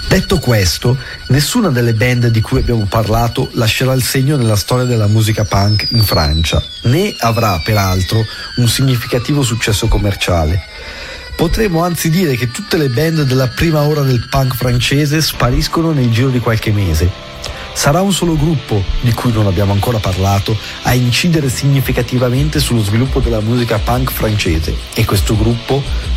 Detto questo, nessuna delle band di cui abbiamo parlato lascerà il segno nella storia della musica punk in Francia, né avrà, peraltro, un significativo successo commerciale. Potremmo anzi dire che tutte le band della prima ora del punk francese spariscono nel giro di qualche mese. Sarà un solo gruppo, di cui non abbiamo ancora parlato, a incidere significativamente sullo sviluppo della musica punk francese, e questo gruppo